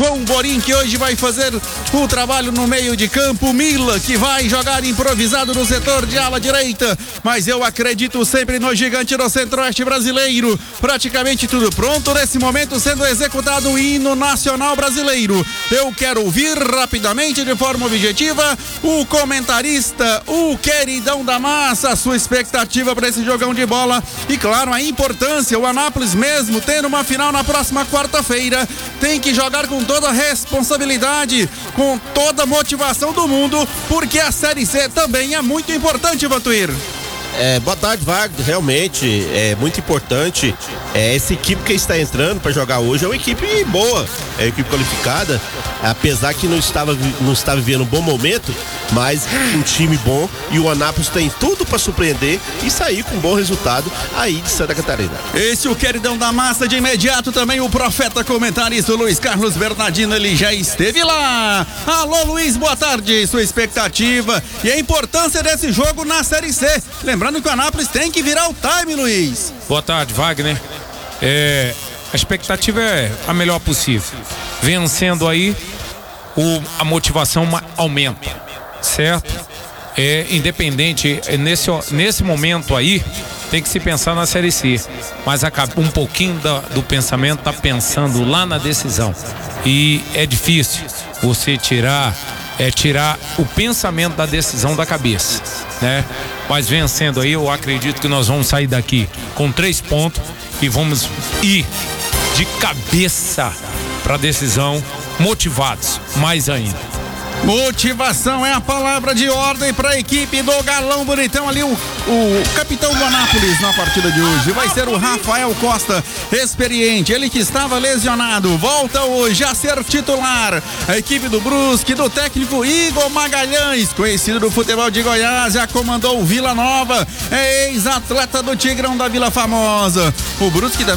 João Borim, que hoje vai fazer o trabalho no meio de campo. Mila, que vai jogar improvisado no setor de ala direita. Mas eu acredito sempre no gigante do Centro-Oeste brasileiro. Praticamente tudo pronto nesse momento, sendo executado o hino nacional brasileiro. Eu quero ouvir rapidamente, de forma objetiva, o comentarista, o queridão da massa, a sua expectativa para esse jogão de bola e, claro, a importância. O Anápolis, mesmo tendo uma final na próxima quarta-feira, tem que jogar com toda a responsabilidade, com toda a motivação do mundo, porque a Série C também é muito importante, Vantuir. Boa tarde, Wagner. Realmente é muito importante. Essa equipe que está entrando para jogar hoje é uma equipe boa, é uma equipe qualificada, apesar que não estava vivendo um bom momento, mas um time bom, e o Anápolis tem tudo para surpreender e sair com um bom resultado aí de Santa Catarina. Esse é o queridão da massa. De imediato também o profeta comentarista Luiz Carlos Bernardino, ele já esteve lá. Alô, Luiz, boa tarde. Sua expectativa e a importância desse jogo na Série C. Lembrando que o Anápolis tem que virar o time, Luiz. Boa tarde, Wagner. A expectativa é a melhor possível. Vencendo aí, a motivação aumenta, certo? Independente, nesse momento aí, tem que se pensar na Série C. Mas um pouquinho do pensamento tá pensando lá na decisão. E é difícil você tirar o pensamento da decisão da cabeça, né? Mas vencendo aí, eu acredito que nós vamos sair daqui com 3 pontos e vamos ir de cabeça para a decisão, motivados mais ainda. Motivação é a palavra de ordem para a equipe do Galão Bonitão. Ali o capitão do Anápolis na partida de hoje vai ser o Rafael Costa, experiente, ele que estava lesionado, volta hoje a ser titular. A equipe do Brusque, do técnico Igor Magalhães, conhecido do futebol de Goiás, já comandou o Vila Nova, é ex-atleta do Tigrão da Vila Famosa. O Brusque